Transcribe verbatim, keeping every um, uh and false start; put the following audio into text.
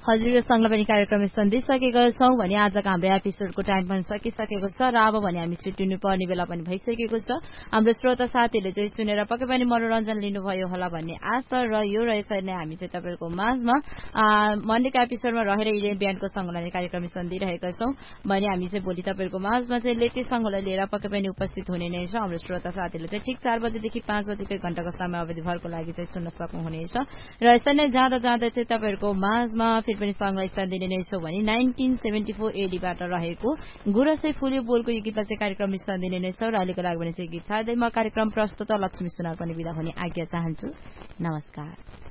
हजुरको सँगलाई पनि कार्यक्रम सन्दिसकेका छौं भने आजको हाम्रो एपिसोडको टाइम पनि सकिसकेको छ र अब भने हामी छुट्टिनु पर्ने बेला पनि भइसकेको छ। हाम्रो श्रोता साथीहरूले चाहिँ सुनेर पक्कै पनि मनोरञ्जन लिनुभयो होला भन्ने आशा र यो रहेछ नै हामी चाहिँ तपाईहरुको माझमा मन्डेको एपिसोडमा रहेर इडेन बिहानको सँगलाई कार्यक्रम सन्दिरहेका छौं भने हामी चाहिँ भोलि तपाईहरुको माझमा चाहिँ लेटेस्ट सँगलाई लिएर पक्कै पनि उपस्थित हुने नै छ। हाम्रो श्रोता साथीहरूले चाहिँ ठिक चार बजेदेखि पाँच बजेको घण्टाको समय अवधिभरको लागि चाहिँ सुन्न सक्नुहुनेछ र यसरी नै जाँदा जाँदै चाहिँ तपाईहरुको माझमा फेरि पनि सँगलाई स्थान दिने नै छौं भने नाइन्टीन सेभेन्टी फोर एडीबाट रहेको गुरसै फुल्यो बोलको यो गीतलाई चाहिँ कार्यक्रम स्थान दिने नै छौं र अहिलेको लागि भने चाहिँ गीत छाड्दै म कार्यक्रम प्रस्तुत लक्ष्मी सुनार पनि बिदा हुने आज्ञा चाहन्छु। नमस्कार।